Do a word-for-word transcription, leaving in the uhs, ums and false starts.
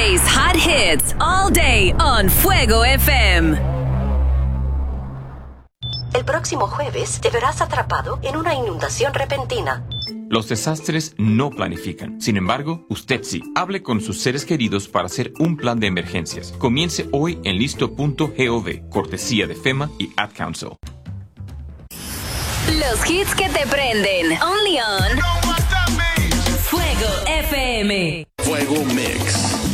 Today's hot hits all day on Fuego F M. El próximo jueves te verás atrapado en una inundación repentina. Los desastres no planifican. Sin embargo, usted sí. Hable con sus seres queridos para hacer un plan de emergencias. Comience hoy en listo punto gov, cortesía de FEMA y Ad Council. Los hits que te prenden. Only on Fuego F M. Fuego Mix.